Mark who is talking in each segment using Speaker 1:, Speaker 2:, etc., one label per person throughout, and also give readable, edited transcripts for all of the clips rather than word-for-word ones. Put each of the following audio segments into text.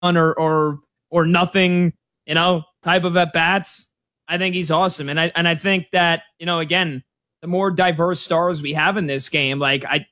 Speaker 1: or nothing, type of at bats. I think he's awesome. And I think that, again, the more diverse stars we have in this game, I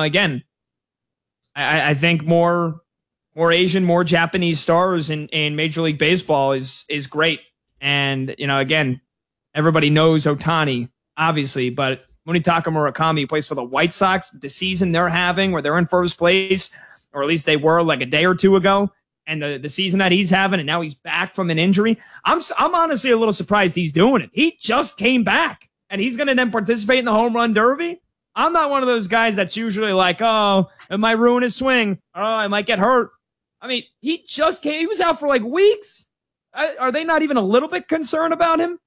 Speaker 1: think more Asian, more Japanese stars in Major League Baseball is great. And, again, everybody knows Ohtani, obviously, but Munetaka Murakami plays for the White Sox. The season they're having where they're in first place, or at least they were like a day or two ago, and the season that he's having, and now he's back from an injury. I'm honestly a little surprised he's doing it. He just came back, and he's going to then participate in the home run derby. I'm not one of those guys that's usually like, oh, it might ruin his swing. Oh, I might get hurt. I mean, he just came. He was out for like weeks. Are they not even a little bit concerned about him?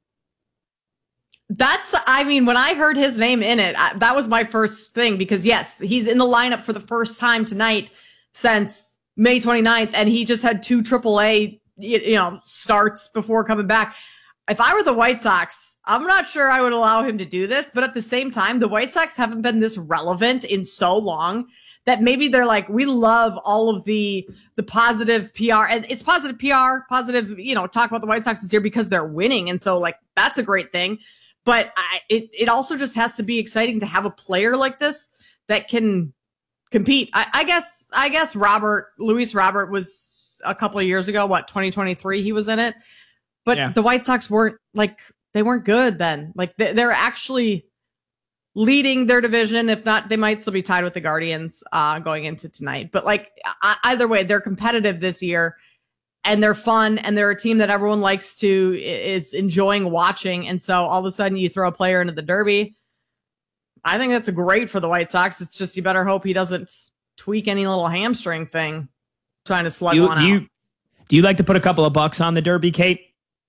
Speaker 2: When I heard his name in it, that was my first thing, because yes, he's in the lineup for the first time tonight since May 29th, and he just had 2 AAA, starts before coming back. If I were the White Sox, I'm not sure I would allow him to do this, but at the same time, the White Sox haven't been this relevant in so long that maybe they're like, we love all of the positive PR, and it's positive PR, positive, talk about the White Sox is here because they're winning. And so that's a great thing. But it also just has to be exciting to have a player like this that can compete. I guess Luis Robert was a couple of years ago, 2023 he was in it. But yeah. The White Sox weren't they weren't good then. They're actually leading their division. If not, they might still be tied with the Guardians going into tonight. But either way, they're competitive this year. And they're fun, and they're a team that everyone is enjoying watching. And so all of a sudden you throw a player into the Derby. I think that's great for the White Sox. It's just you better hope he doesn't tweak any little hamstring thing trying to slug one out.
Speaker 1: Do you like to put a couple of bucks on the Derby, Kate?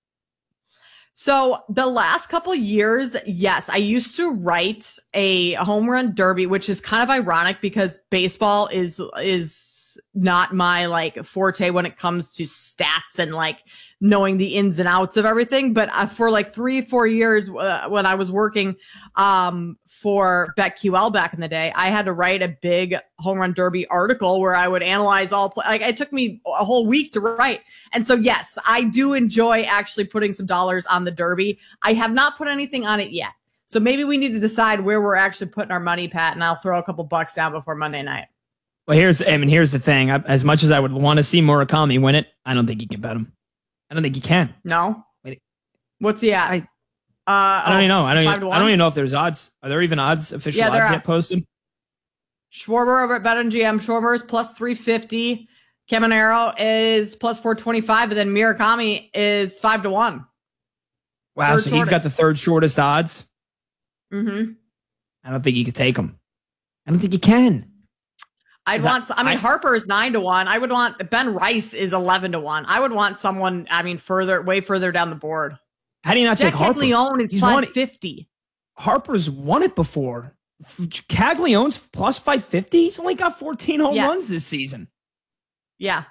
Speaker 2: So the last couple of years, yes, I used to write a home run derby, which is kind of ironic because baseball is not my forte when it comes to stats and knowing the ins and outs of everything. But for 3-4 years when I was working for BetQL back in the day, I had to write a big home run derby article where I would analyze it took me a whole week to write. And so, yes, I do enjoy actually putting some dollars on the derby. I have not put anything on it yet. So maybe we need to decide where we're actually putting our money, Pat, and I'll throw a couple bucks down before Monday night.
Speaker 1: Well, here's the thing. As much as I would want to see Murakami win it, I don't think you can bet him. I don't think you can.
Speaker 2: No? Wait. What's he at?
Speaker 1: I don't even know. I don't even know if there's odds. Are there even odds, official odds yet posted?
Speaker 2: Schwarber over at BetMGM. Schwarber is plus 350. Caminero is plus 425. And then Murakami is 5-1.
Speaker 1: Wow, so he's got the third shortest odds?
Speaker 2: Mm-hmm.
Speaker 1: I don't think you could take him. I don't think you can.
Speaker 2: Harper is 9-1. I would want Ben Rice is 11-1. I would want someone, way further down the board.
Speaker 1: How do you not take Harper?
Speaker 2: Caglione is 550.
Speaker 1: Harper's won it before. Caglione's plus 550. He's only got 14 home runs this season.
Speaker 2: Yeah.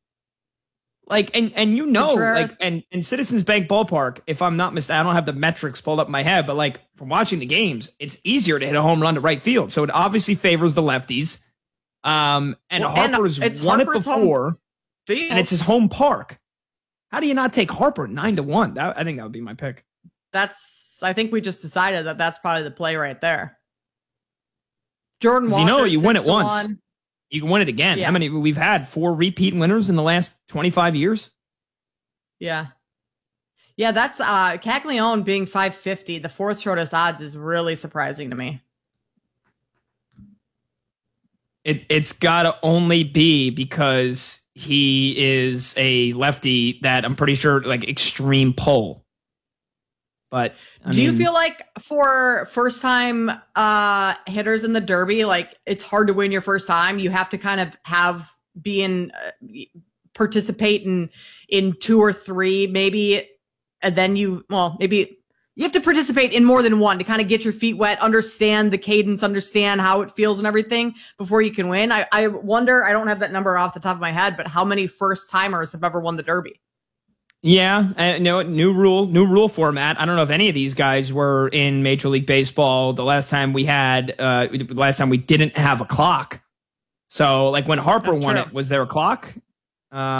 Speaker 1: And Citizens Bank Ballpark, if I'm not mistaken, I don't have the metrics pulled up in my head, but from watching the games, it's easier to hit a home run to right field. So it obviously favors the lefties. Harper's won it before, and it's his home park. How do you not take Harper 9-1? I think that would be my pick.
Speaker 2: I think we just decided that that's probably the play right there. Jordan Walker,
Speaker 1: you win it once, you can win it again. Yeah. How many we've had 4 repeat winners in the last 25 years?
Speaker 2: Yeah. Yeah, that's Caglione being 550. The fourth shortest odds is really surprising to me.
Speaker 1: It's got to only be because he is a lefty that I'm pretty sure extreme pull. But
Speaker 2: do you feel like for first time hitters in the Derby, it's hard to win your first time? You have to kind of participate in 2 or 3 maybe, and then maybe you have to participate in more than one to kind of get your feet wet, understand the cadence, understand how it feels and everything before you can win. I wonder, I don't have that number off the top of my head, but how many first timers have ever won the Derby?
Speaker 1: Yeah, and new rule format. I don't know if any of these guys were in Major League Baseball the last time we didn't have a clock. So when Harper won it, was there a clock?